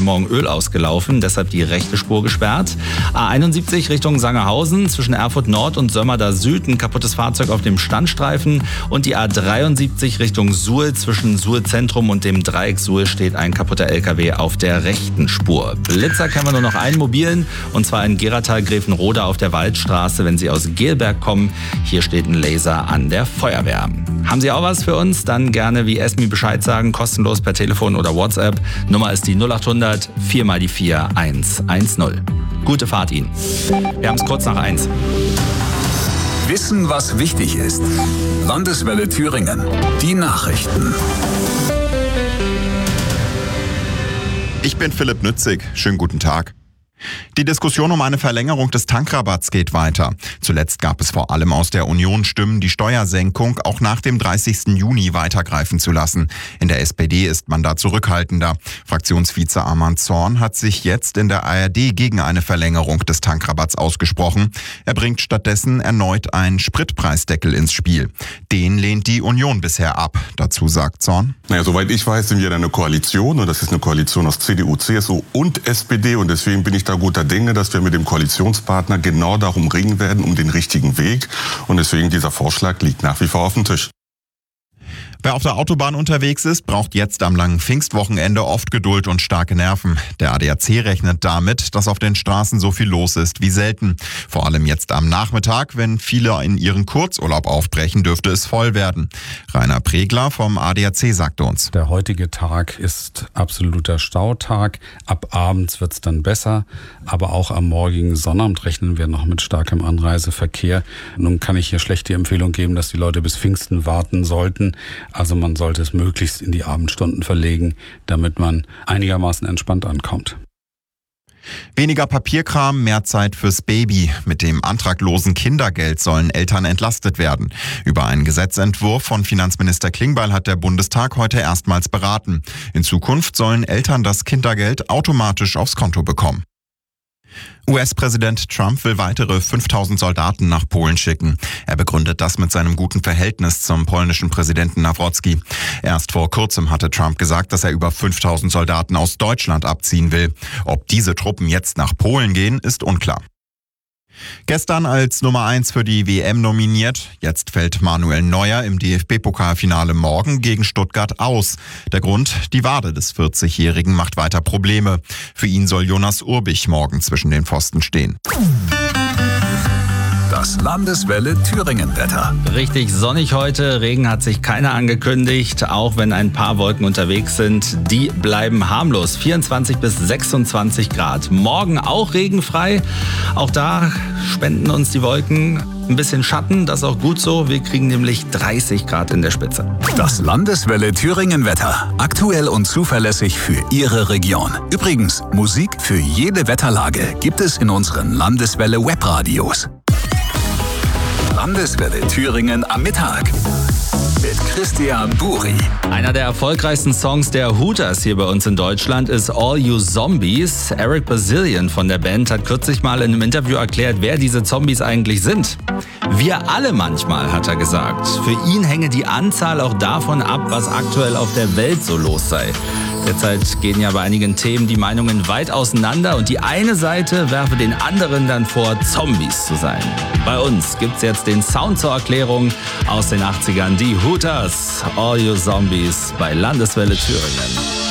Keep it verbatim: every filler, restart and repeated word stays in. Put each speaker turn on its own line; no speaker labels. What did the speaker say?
Morgen Öl ausgelaufen, deshalb die rechte Spur gesperrt. A einundsiebzig Richtung Sangerhausen, zwischen Erfurt Nord und Sömmerda Süd ein kaputtes Fahrzeug auf dem Standstreifen. Und die A dreiundsiebzig Richtung Suhl, zwischen Suhl Zentrum und dem Dreieck Suhl steht ein kaputter L K W auf der rechten Spur. Blitzer kennen wir nur noch einen mobilen, und zwar in Geratal-Grevenrode auf der Waldstraße, wenn Sie aus Gelberg kommen. Hier steht ein Laser an der Feuerwehr. Haben Sie auch was für uns? Dann gerne wie Esmi Bescheid sagen, kostenlos per Telefon oder WhatsApp. Nummer ist die null acht hundert vier mal die vier eins eins null. Gute Fahrt Ihnen. Wir haben es kurz nach eins.
Wissen, was wichtig ist. Landeswelle Thüringen. Die Nachrichten.
Ich bin Philipp Nützig. Schönen guten Tag. Die Diskussion um eine Verlängerung des Tankrabatts geht weiter. Zuletzt gab es vor allem aus der Union Stimmen, die Steuersenkung auch nach dem dreißigsten Juni weitergreifen zu lassen. In der S P D ist man da zurückhaltender. Fraktionsvize Arman Zorn hat sich jetzt in der A R D gegen eine Verlängerung des Tankrabatts ausgesprochen. Er bringt stattdessen erneut einen Spritpreisdeckel ins Spiel. Den lehnt die Union bisher ab. Dazu sagt Zorn:
Naja, soweit ich weiß, sind wir in einer Koalition, und das ist eine Koalition aus C D U, C S U und S P D, und deswegen bin ich da guter Dinge, dass wir mit dem Koalitionspartner genau darum ringen werden, um den richtigen Weg. Und deswegen dieser Vorschlag liegt nach wie vor auf dem Tisch.
Wer auf der Autobahn unterwegs ist, braucht jetzt am langen Pfingstwochenende oft Geduld und starke Nerven. Der A D A C rechnet damit, dass auf den Straßen so viel los ist wie selten. Vor allem jetzt am Nachmittag, wenn viele in ihren Kurzurlaub aufbrechen, dürfte es voll werden. Rainer Pregler vom A D A C sagte uns:
Der heutige Tag ist absoluter Stautag. Ab abends wird es dann besser. Aber auch am morgigen Sonnabend rechnen wir noch mit starkem Anreiseverkehr. Nun kann ich hier schlecht die Empfehlung geben, dass die Leute bis Pfingsten warten sollten. Also man sollte es möglichst in die Abendstunden verlegen, damit man einigermaßen entspannt ankommt.
Weniger Papierkram, mehr Zeit fürs Baby. Mit dem antraglosen Kindergeld sollen Eltern entlastet werden. Über einen Gesetzentwurf von Finanzminister Klingbeil hat der Bundestag heute erstmals beraten. In Zukunft sollen Eltern das Kindergeld automatisch aufs Konto bekommen. U S-Präsident Trump will weitere fünftausend Soldaten nach Polen schicken. Er begründet das mit seinem guten Verhältnis zum polnischen Präsidenten Nawrocki. Erst vor kurzem hatte Trump gesagt, dass er über fünftausend Soldaten aus Deutschland abziehen will. Ob diese Truppen jetzt nach Polen gehen, ist unklar. Gestern als Nummer eins für die W M nominiert. Jetzt fällt Manuel Neuer im D F B-Pokalfinale morgen gegen Stuttgart aus. Der Grund: die Wade des vierzigjährigen macht weiter Probleme. Für ihn soll Jonas Urbich morgen zwischen den Pfosten stehen.
Das Landeswelle Thüringen-Wetter.
Richtig sonnig heute, Regen hat sich keiner angekündigt, auch wenn ein paar Wolken unterwegs sind. Die bleiben harmlos, vierundzwanzig bis sechsundzwanzig Grad. Morgen auch regenfrei, auch da spenden uns die Wolken ein bisschen Schatten, das ist auch gut so. Wir kriegen nämlich dreißig Grad in der Spitze.
Das Landeswelle Thüringen-Wetter. Aktuell und zuverlässig für Ihre Region. Übrigens, Musik für jede Wetterlage gibt es in unseren Landeswelle Webradios. Landeswelle Thüringen am Mittag mit Christian Buri.
Einer der erfolgreichsten Songs der Hooters hier bei uns in Deutschland ist All You Zombies. Eric Bazillion von der Band hat kürzlich mal in einem Interview erklärt, wer diese Zombies eigentlich sind. Wir alle manchmal, hat er gesagt. Für ihn hänge die Anzahl auch davon ab, was aktuell auf der Welt so los sei. Derzeit gehen ja bei einigen Themen die Meinungen weit auseinander und die eine Seite werfe den anderen dann vor, Zombies zu sein. Bei uns gibt's jetzt den Sound zur Erklärung aus den achtzigern, die Hooters, All You Zombies bei Landeswelle Thüringen.